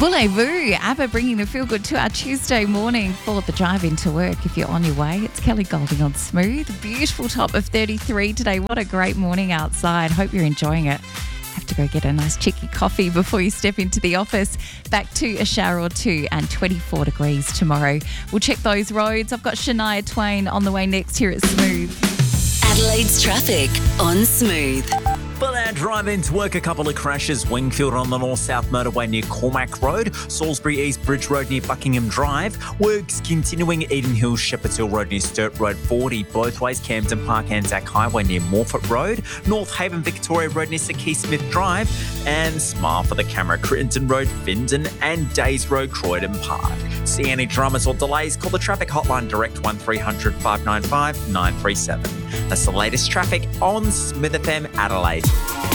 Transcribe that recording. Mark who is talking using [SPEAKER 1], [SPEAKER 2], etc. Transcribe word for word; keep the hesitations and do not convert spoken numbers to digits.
[SPEAKER 1] Voulez-vous, ABBA bringing the feel good to our Tuesday morning for the drive into work. If you're on your way, it's Kelly Golding on Smooth. Beautiful top of thirty-three today. What a great morning outside. Hope you're enjoying it. Have to go get a nice cheeky coffee before you step into the office. Back to a shower or two and twenty-four degrees tomorrow. We'll check those roads. I've got Shania Twain on the way next here at Smooth.
[SPEAKER 2] Adelaide's traffic on Smooth.
[SPEAKER 3] For that drive into work, a couple of crashes. Wingfield on the north-south motorway near Cormac Road. Salisbury East Bridge Road near Buckingham Drive. Works continuing Eden Hills, Shepherds Hill Road near Sturt Road forty. Both ways, Camden Park Anzac Highway near Morford Road. North Haven Victoria Road near Sir Keith Smith Drive. And Smile for the camera, Crittenton Road, Findon and Days Road, Croydon Park. See any dramas or delays? Call the traffic hotline direct one three hundred five nine five nine three seven. That's the latest traffic on Smith F M Adelaide.